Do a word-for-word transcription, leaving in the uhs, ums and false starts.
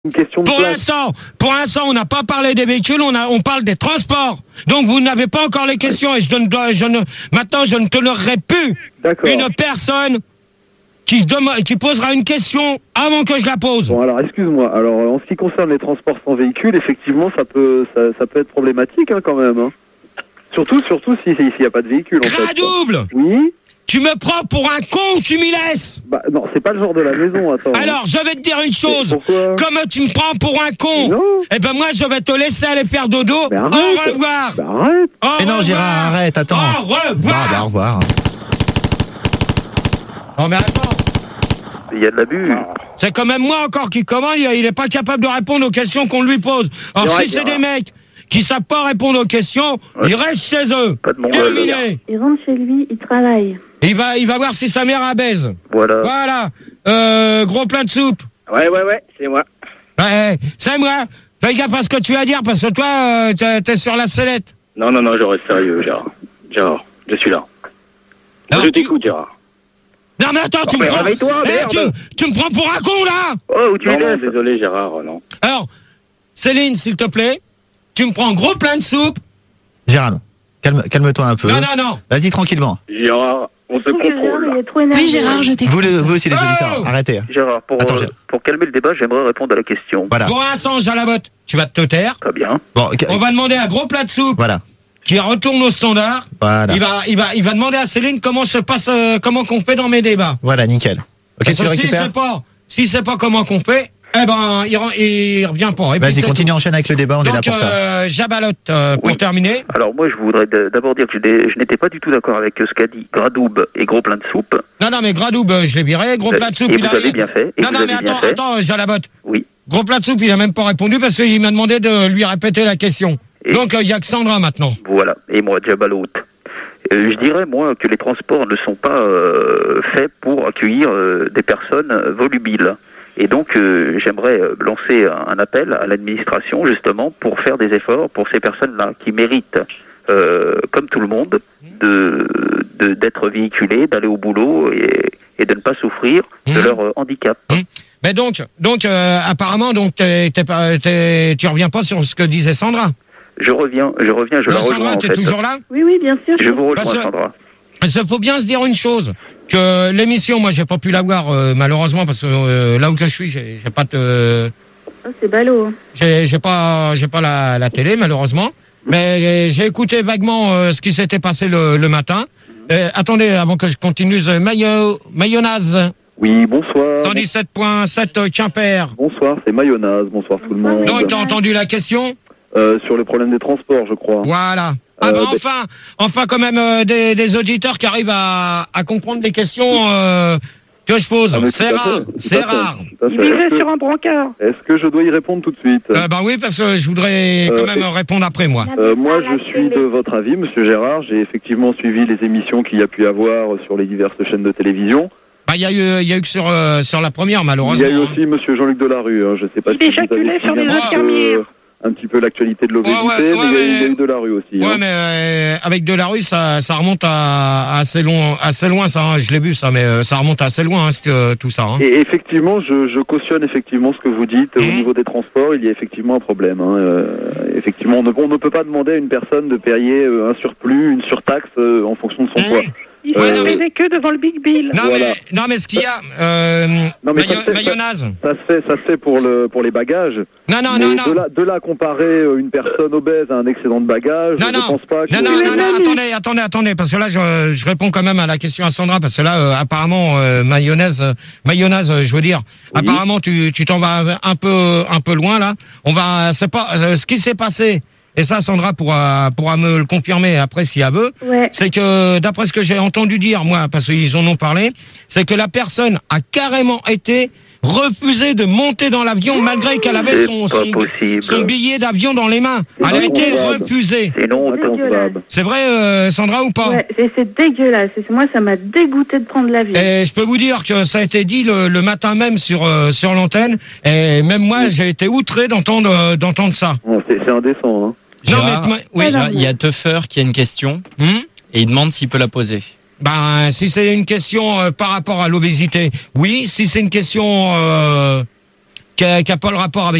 Une question de Pour place. l'instant, pour l'instant, on n'a pas parlé des véhicules, on a, on parle des transports. Donc vous n'avez pas encore les questions et je ne dois, je ne, maintenant je ne tolérerai plus D'accord. une personne qui demande, qui posera une question avant que je la pose. Bon, alors excuse-moi. Alors en ce qui concerne les transports sans véhicule, effectivement, ça peut, ça, ça peut être problématique hein, quand même. Hein. Surtout, surtout si s'il n'y a pas de véhicule. En fait. Gradouble, Oui. tu me prends pour un con ou tu m'y laisses? Bah non, c'est pas le genre de la maison. Attends. Alors, je vais te dire une chose. Pourquoi? Comme tu me prends pour un con, Non. eh ben moi je vais te laisser aller faire dodo. Mais Au arrête. revoir. Bah arrête. Au Mais non, revoir. Gérard, arrête, attends. Au revoir. Bah, bah, au revoir. Non mais attends. Il y a de l'abus. C'est quand même moi encore qui commande, il il est pas capable de répondre aux questions qu'on lui pose. Alors C'est vrai, si c'est Gérard. des mecs qui savent pas répondre aux questions, ils restent chez eux. Pas de mongol, Terminé. Il rentre chez lui, il travaille. Il va, il va voir si sa mère a baise. Voilà. Voilà. Euh, gros plein de soupe. Ouais, ouais, ouais, c'est moi. Ouais, c'est moi. Fais gaffe à ce que tu vas dire parce que toi, euh, t'es, t'es sur la sellette. Non, non, non, je reste sérieux, Gérard. Gérard, je suis là. Alors, je tu- t'écoute, Gérard. Non mais attends, tu Oh, me mais prends. réveille-toi, Eh, merde. tu, tu me prends pour un con là. Oh, où tu es non, désolé, Gérard, non. Alors, Céline, s'il te plaît, tu me prends gros plein de soupe. Gérard, calme, calme-toi un peu. Non, non, non. Vas-y tranquillement. Gérard, on se Je trouve que Gérard, contrôle. il est trop énervé. Oui, Gérard, je t'écoute. Vous, le- vous aussi les Oh auditeurs, arrêtez. Gérard, pour, Attends, euh, Gérard. pour calmer le débat, j'aimerais répondre à la question. Voilà. Pour l'instant, j'ai la botte. Tu vas te taire. Très bien. Bon, ok, On va demander un gros plat de soupe voilà. qui retourne au standard. Voilà. Il va, il va, il va demander à Céline comment se passe, euh, comment qu'on fait dans mes débats. Voilà, nickel. Ok, Parce tu que le si récupères. c'est pas, si c'est pas comment qu'on fait, eh ben, il, re- il revient pas. Et puis Vas-y, c'est continue, tout. enchaîne avec le débat, on est là Donc, pour ça. euh, Jabalotte, euh, pour Oui. terminer. Alors moi, je voudrais d- d'abord dire que je n'ai- je n'étais pas du tout d'accord avec ce qu'a dit Gradoub et Gros Plein de Soupe. Non, non, mais Gradoub, euh, je l'ai viré. Gros Euh, plat de soupe, et il vous a. avez bien fait, et Non, vous non, avez mais bien attends, fait. attends, Jalabotte. Oui. Gros plat de soupe, il a même pas répondu parce qu'il m'a demandé de lui répéter la question. Et- Donc, il y a que Sandra maintenant. Voilà. Et moi, Jabalout. Euh, je dirais, moi, que les transports ne sont pas euh, faits pour accueillir euh, des personnes euh, volubiles. Et donc, euh, j'aimerais euh, lancer un appel à l'administration, justement, pour faire des efforts pour ces personnes-là qui méritent, euh, comme tout le monde, de de- d'être véhiculées, d'aller au boulot et, et de ne pas souffrir de Mhm. leur euh, handicap. Mais donc, donc, euh, apparemment, donc, t'es, t'es pas, t'es- tu reviens pas sur ce que disait Sandra. Je reviens, je reviens, je la Euh, rejoins Sandra, en t'es fait. toujours là? Oui, oui, bien sûr. Je vous rejoins, Parce que- Sandra. Parce qu'il faut bien se dire une chose, que l'émission, moi, j'ai pas pu la voir, euh, malheureusement, parce que euh, là où que je suis, j'ai, j'ai pas de, Oh, c'est ballot. hein. j'ai, j'ai pas, j'ai pas la, la télé, malheureusement. Mais euh, j'ai écouté vaguement euh, ce qui s'était passé le, le matin. Euh, attendez, avant que je continue, euh, Mayo, Mayonnaise, Oui, bonsoir. cent dix-sept virgule sept euh, Quimper. Bonsoir, c'est Mayonnaise. Bonsoir tout le monde. Donc, t'as entendu la question? Euh, sur le problème des transports, je crois. Voilà. Ah Euh, bah ben- enfin, enfin quand même euh, des, des auditeurs qui arrivent à, à comprendre les questions euh, que je pose. Ah, mais C'est tout à rare, fait, tout c'est à fait, rare. tout à fait. Est-ce que, un brancard. est-ce que je dois y répondre tout de suite Euh, bah oui, parce que je voudrais quand Euh, même répondre après moi. Euh, Moi, je suis de votre avis, Monsieur Gérard. J'ai effectivement suivi les émissions qu'il y a pu avoir sur les diverses chaînes de télévision. Bah il y a eu, il y a eu que sur euh, sur la première Il malheureusement. y a eu aussi Monsieur Jean-Luc Delarue. Hein. Je ne sais pas Il si vous avez éjaculait sur suivi les un, petit infirmières. peu, un petit peu l'actualité de l'obésité, Ouais, ouais, ouais, mais, il y a eu- il y a mais- eu Delarue aussi. Ouais, hein. mais euh, avec Delarue, ça, ça remonte à, à assez long, assez loin, ça. hein. Je l'ai vu, ça, mais euh, ça remonte assez loin, hein, c'est, euh, tout ça. Hein. Et effectivement, je, je cautionne effectivement ce que vous dites au Mhm. niveau des transports. Il y a effectivement un problème. Hein. Euh, effectivement, on ne, on ne peut pas demander à une personne de payer euh, un surplus, une surtaxe euh, en fonction de son Mhm. poids. Il Ouais, se non, mais- faisait que devant le Big Bill. Non, Voilà. mais, non, mais ce qu'il y a, euh, Non, mais ça mayo- fait- ça- mayonnaise. Ça se fait, ça se fait pour le pour les bagages. Non, non, mais non, de non. là, de là à comparer euh, une personne obèse à un excédent de bagages, Non, je non. pense pas que. Non, non, non, non, attendez, attendez, attendez, parce que là, je, je réponds quand même à la question à Sandra, parce que là, euh, apparemment, euh, mayonnaise, euh, mayonnaise, euh, je veux dire, Oui. apparemment, tu, tu t'en vas un peu, un peu loin là. On va, c'est pas, euh, ce qui s'est passé. Et ça, Sandra pourra, pourra me le confirmer après si elle veut. Ouais. C'est que, d'après ce que j'ai entendu dire, moi, parce qu'ils en ont parlé, c'est que la personne a carrément été refusée de monter dans l'avion malgré qu'elle avait C'est son, pas son, possible. son billet d'avion dans les mains. C'est Elle a été inconcevable. refusée. C'est non C'est inconcevable. C'est vrai, euh, Sandra, ou pas? Ouais, c'est, c'est dégueulasse. Et moi, ça m'a dégoûté de prendre l'avion. Et je peux vous dire que ça a été dit le, le matin même sur euh, sur l'antenne, et même moi j'ai été outré d'entendre euh, d'entendre ça. Bon, c'est c'est indécent. Hein. Non Gérard, mais oui. Alors, Gérard, il y a Tuffer qui a une question Hmm et il demande s'il peut la poser. Ben si c'est une question euh, par rapport à l'obésité, oui. Si c'est une question euh, qui n'a pas le rapport avec